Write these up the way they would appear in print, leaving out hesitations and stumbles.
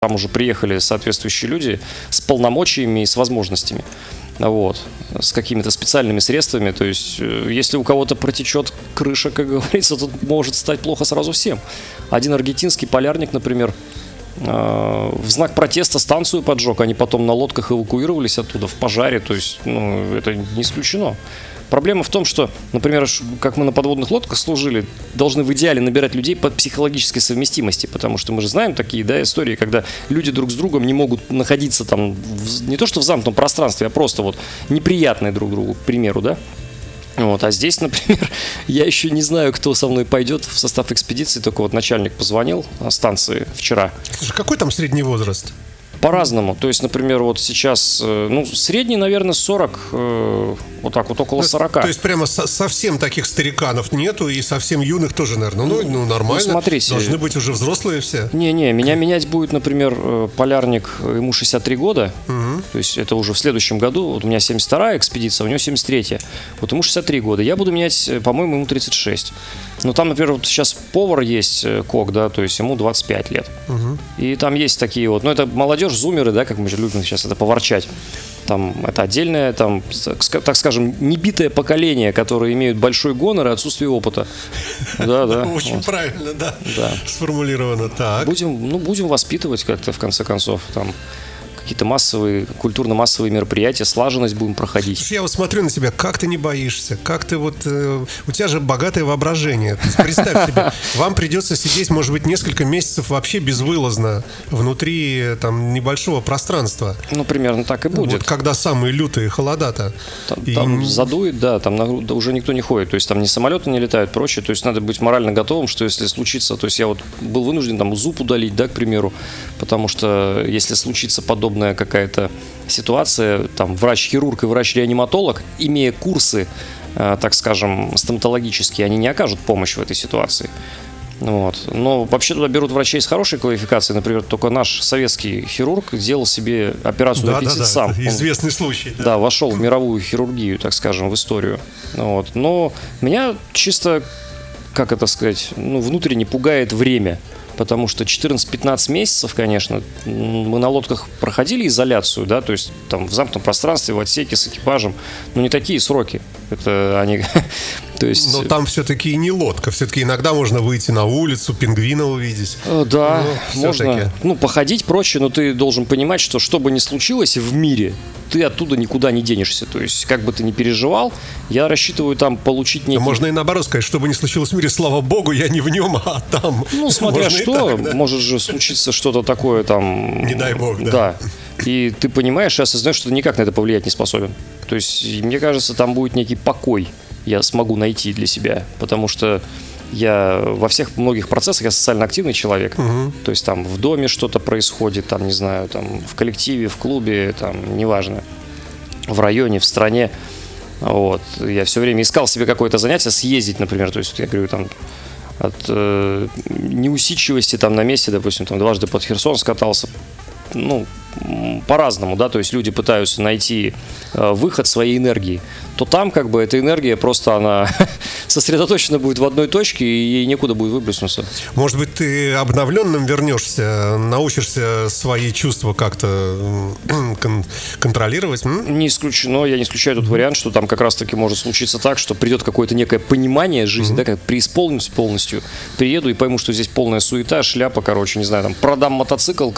там уже приехали соответствующие люди с полномочиями и с возможностями. Вот, с какими-то специальными средствами. То есть, если у кого-то протечет крыша, как говорится, тут может стать плохо сразу всем. Один аргентинский полярник, например, в знак протеста станцию поджег, они потом на лодках эвакуировались оттуда в пожаре. То есть, это не исключено. Проблема в том, что, например, как мы на подводных лодках служили, должны в идеале набирать людей по психологической совместимости, потому что мы же знаем такие, да, истории, когда люди друг с другом не могут находиться там, не то что в замкнутом пространстве, а просто вот неприятные друг другу, к примеру, да. Вот, а здесь, например, я еще не знаю, кто со мной пойдет в состав экспедиции, только вот начальник позвонил станции вчера. Слушай, какой там средний возраст? По-разному. То есть, например, вот сейчас, средний, наверное, 40, вот так вот, около 40. То есть, прямо совсем таких стариканов нету, и совсем юных тоже, наверное. Нормально. Смотрите. Должны быть уже взрослые все. Не, меня менять будет, например, полярник, ему 63 года. Угу. То есть, это уже в следующем году. Вот у меня 72-я экспедиция, у него 73-я. Вот ему 63 года. Я буду менять, по-моему, ему 36. Ну, там, например, вот сейчас повар есть, кок, да, то есть ему 25 лет. Угу. И там есть такие вот, это молодежь, зумеры, да, как мы же любим сейчас это поворчать. Там это отдельное, там, так скажем, небитое поколение, которые имеют большой гонор и отсутствие опыта. Да. Очень правильно, да. Сформулировано так. Будем воспитывать как-то, в конце концов, там. Какие-то массовые, культурно-массовые мероприятия, слаженность будем проходить. Слушай, я вот смотрю на тебя, как ты не боишься, как ты вот... у тебя же богатое воображение. То есть, представь себе, вам придется сидеть, может быть, несколько месяцев вообще безвылазно внутри там небольшого пространства. Примерно так и будет. Вот когда самые лютые холода-то. Там задует, да, там уже никто не ходит, то есть там ни самолеты не летают, прочее, то есть надо быть морально готовым, что если случится, то есть я вот был вынужден там зуб удалить, да, к примеру, потому что если случится подобное какая-то ситуация, там врач-хирург и врач-реаниматолог, имея курсы, так скажем, стоматологические, они не окажут помощь в этой ситуации. Вот. Но вообще туда берут врачей с хорошей квалификацией. Например, только наш советский хирург делал себе операцию на аппетит сам. Известный случай. Да, вошел в мировую хирургию, так скажем, в историю. Вот. Но меня чисто, как это сказать, внутренне пугает время. Потому что 14-15 месяцев, конечно, мы на лодках проходили изоляцию, да, то есть там в замкнутом пространстве, в отсеке с экипажем, но не такие сроки. Это они, то есть... Но там все-таки не лодка, все-таки иногда можно выйти на улицу, пингвина увидеть. Да, можно, походить прочее, но ты должен понимать, что бы ни случилось в мире, ты оттуда никуда не денешься. То есть, как бы ты ни переживал, я рассчитываю там получить некий... Можно и наоборот сказать, что бы ни случилось в мире, слава богу, я не в нем, а там. Смотря что, так, да? Может же случиться что-то такое там... Не дай бог, да. Да. И ты понимаешь и осознаешь, что ты никак на это повлиять не способен. То есть, мне кажется, там будет некий покой, я смогу найти для себя. Потому что я во всех многих процессах, я социально активный человек. Угу. То есть там в доме что-то происходит, там, не знаю, там в коллективе, в клубе, там, неважно, в районе, в стране. Вот. Я все время искал себе какое-то занятие, съездить, например. То есть, я говорю, там, от неусидчивости там на месте, допустим, там дважды под Херсон скатался. По-разному, да, то есть люди пытаются найти выход своей энергии, то там как бы эта энергия просто она сосредоточена будет в одной точке, и ей некуда будет выплеснуться. Может быть, ты обновленным вернешься, научишься свои чувства как-то контролировать? Не исключено, я не исключаю тот вариант, что там как раз-таки может случиться так, что придет какое-то некое понимание жизни, да, как преисполнюсь полностью, приеду и пойму, что здесь полная суета, шляпа, не знаю, там, продам мотоцикл,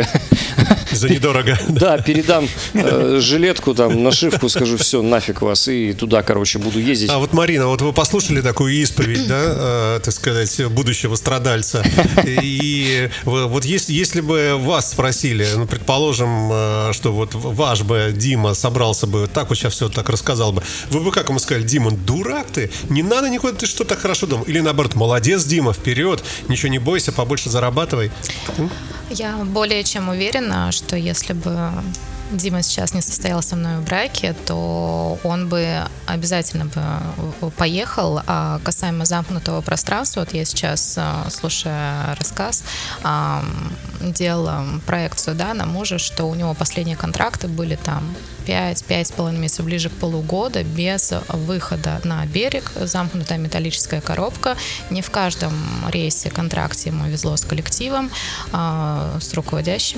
за недорого. Да, передам жилетку, там, нашивку, скажу, все, нафиг вас, и туда, буду ездить. А вот, Марина, вот вы послушали такую исповедь, да, так сказать, будущего страдальца, и вот если бы вас спросили, предположим, что вот ваш бы Дима собрался бы, так вот сейчас все так рассказал бы, вы бы как ему сказали: Дима, дурак ты, не надо никуда, ты что так хорошо думал? Или наоборот, молодец, Дима, вперед, ничего не бойся, побольше зарабатывай. Я более чем уверена, что если бы Дима сейчас не состоял со мной в браке, то он бы обязательно бы поехал. А касаемо замкнутого пространства, вот я сейчас, слушая рассказ, делала проекцию, да, на мужа, что у него последние контракты были там 5-5,5 месяцев, ближе к полугода, без выхода на берег, замкнутая металлическая коробка. Не в каждом рейсе, контракте ему везло с коллективом, с руководящим